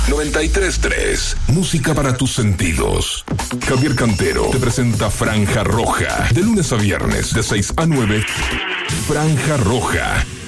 93.3, música para tus sentidos. Javier Cantero te presenta Franja Roja, de lunes a viernes, de 6 a 9. Franja Roja.